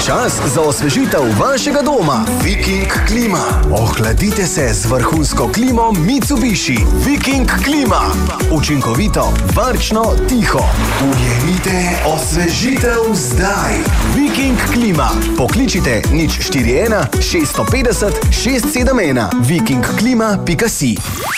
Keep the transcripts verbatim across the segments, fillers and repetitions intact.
Čas za osvežitev vašega doma. Viking klima. Ohladite se z vrhunsko klimo Mitsubishi. Viking klima. Učinkovito, varčno, tiho. Ujemite osvežitev zdaj. Viking klima. Pokličite nič štiri ena šest pet nula šest sedem ena. viking klima pika si.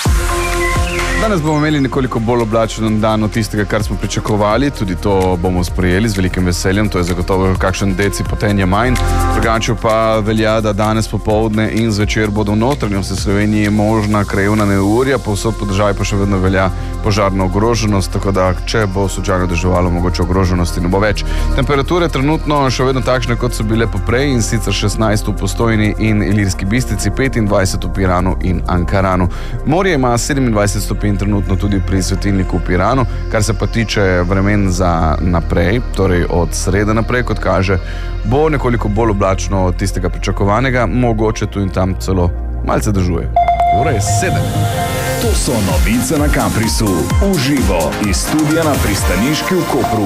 Danes bomo imeli nekoliko bolj oblačen dan od tistega, kar smo pričakovali. Tudi to bomo sprejeli z velikim veseljem. To je zagotovo kakšen deci potenja manj. Drugače pa velja, da danes popoldne in zvečer bodo v notranjosti Sloveniji možna krajevna neurja. Povsod po državi pa še vedno velja požarna ogroženost, tako da če bo slučajno deževalo, mogoče ogroženosti ne bo več. Temperature trenutno še vedno takšne, kot so bile poprej, in sicer šestnajst v Postojni in Ilirski Bistrici, petindvajset v Piranu in Ankaranu. Morje ima sedemindvajset stopinj trenutno tudi pri svetilniku v Piranu. Kar se pa tiče vremen za naprej, torej od srede naprej, kot kaže, bo nekoliko bolj oblačno od tistega pričakovanega, mogoče tu in tam celo malce dežuje. Ura je sedem. To so novice na Caprisu. Uživo iz studia na Pristaniški v Kopru.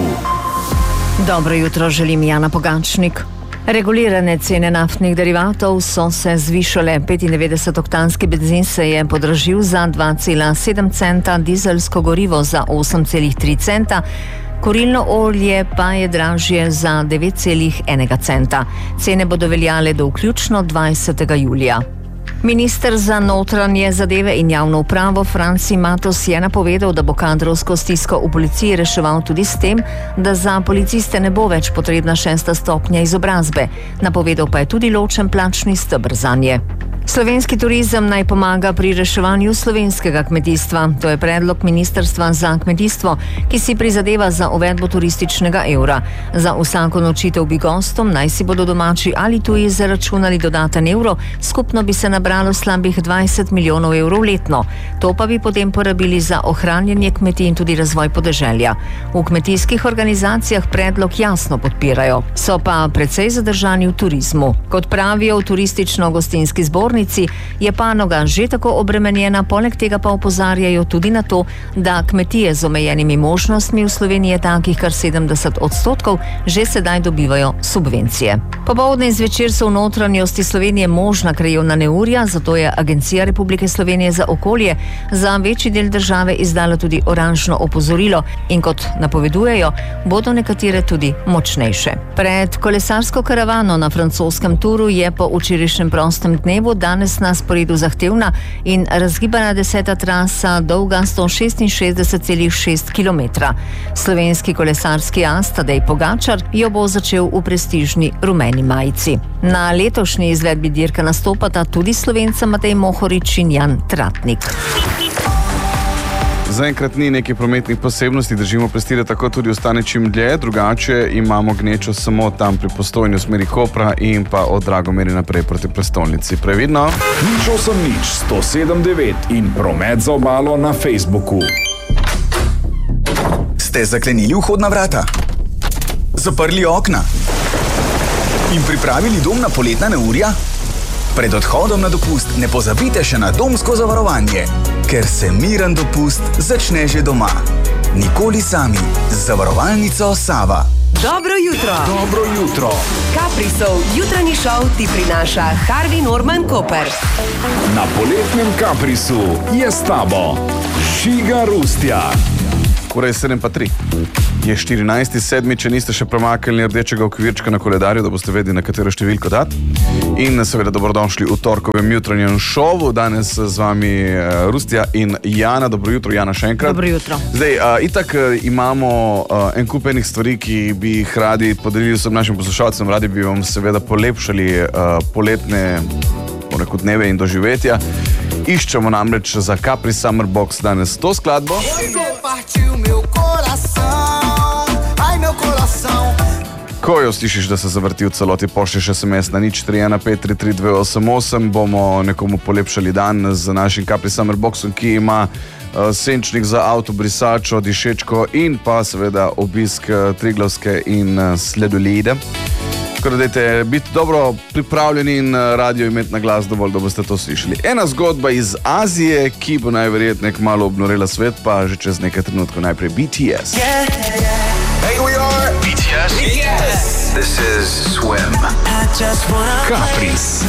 Dobro jutro, želim Jana Pogačnik. Regulirane cene naftnih derivatov so se zvišale. petindevetdesetoktanski bencin se je podražil za dva cela sedem centa, dizelsko gorivo za osem cela tri centa, kurilno olje pa je dražje za devet cela ena centa. Cene bodo veljale do vključno dvajsetega julija. Minister za notranje zadeve in javno upravo Franci Matos je napovedal, da bo kadrovsko stisko v policiji reševal tudi s tem, da za policiste ne bo več potrebna šesta stopnja izobrazbe. Napovedal pa je tudi ločen plačni steber zanje. Slovenski turizem naj pomaga pri reševanju slovenskega kmetijstva. To je predlog Ministrstva za kmetijstvo, ki si prizadeva za uvedbo turističnega evra. Za vsako nočitev bi gostom, naj si bodo domači ali tuji, zaračunali dodaten evro, skupno bi se nabralo slabih dvajset milijonov evrov letno. To pa bi potem porabili za ohranjanje kmetij in tudi razvoj podeželja. V kmetijskih organizacijah predlog jasno podpirajo, so pa precej zadržani v turizmu. Kot pravijo v turistično-gostinski zbornici, je panoga že tako obremenjena, poleg tega pa opozarjajo tudi na to, da kmetije z omejenimi možnostmi v Sloveniji takih kar sedemdeset odstotkov že sedaj dobivajo subvencije. Popoldne in zvečer so v notranjosti Slovenije možna krajevna neurja, zato je Agencija Republike Slovenije za okolje za večji del države izdala tudi oranžno opozorilo in kot napovedujejo, bodo nekatere tudi močnejše. Pred kolesarsko karavano na francoskem Turu je po včerajšnjem prostem dnevu danes na sporedu zahtevna in razgibana deseta trasa dolga sto šestinšestdeset cela šest kilometra. Slovenski kolesarski as Tadej Pogačar jo bo začel v prestižni rumeni majici. Na letošnji izvedbi dirke nastopata tudi Slovenca Matej Mohorič in Jan Tratnik. Zaenkrat ni nekih prometnih posebnosti, držimo prestire, tako tudi ostane čim dlje, drugače imamo gnečo samo tam pri Postojni v smeri Kopra in pa od Dragomeri naprej proti prestolnici. Previdno! Nič osem nič sto sedem devet in promet za obalo na Facebooku. Ste zaklenili vhodna vrata? Zaprli okna? In pripravili dom na poletna neurja? Pred odhodom na dopust ne pozabite še na domsko zavarovanje, ker se miren dopust začne že doma. Nikoli sami z zavarovalnico Sava. Dobro jutro! Dobro jutro! Caprisov jutranji šov ti prinaša Harvey Norman Koper. Na poletnem Caprisu je s tabo Žiga Rustja. Ura je sedem pa tri. Je štirinajsti sedmi, če niste še premaknili rdečega okvirčka na koledarju, da boste vedeli, na katero številko dati. In seveda dobrodošli v torkovem jutranjem šovu. Danes z vami Rustja in Jana. Dobro jutro, Jana, še enkrat. Dobro jutro. Zdaj, uh, itak imamo uh, en kup enih stvari, ki bi jih radi podelili vsem našim poslušalcem. Radi bi vam seveda polepšali uh, poletne rekel, dneve in doživetja. Iščemo namreč za Capri Summer Box danes to skladbo. Ko jo slišiš, da se zavrti v celoti, pošlješ es em es na nič tri ena pet tri tri dve osem osem, bomo nekomu polepšali dan z našim Capri Summer Boxom, ki ima uh, senčnik za avtobrisačo, dišečko in pa seveda obisk uh, Triglavske in uh, sledolede. Tako da dajte biti dobro pripravljeni in radio imeti na glas dovolj, da boste to slišali. Ena zgodba iz Azije, ki bo najverjetneje kmalu obnorela svet, pa že čez nekaj trenutkov. Najprej B T S. Yeah, yeah, yeah. Hey, we are B T S. B T S. This is Swim. Kapris.